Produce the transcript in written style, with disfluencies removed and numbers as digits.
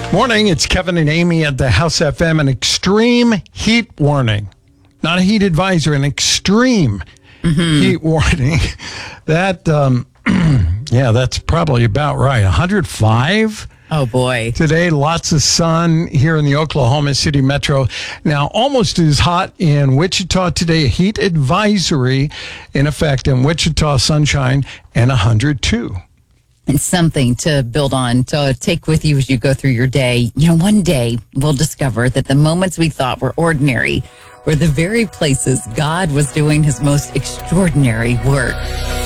Morning, it's Kevin and Amy at the House FM. An extreme heat warning. Not a heat advisory, an extreme heat warning. That, that's probably about right. 105? Oh, boy. Today, lots of sun here in the Oklahoma City metro. Now, almost as hot in Wichita today. A heat advisory in effect in Wichita, sunshine, and 102. It's something to build on, to take with you as you go through your day. You know, one day we'll discover that the moments we thought were ordinary were the very places God was doing his most extraordinary work.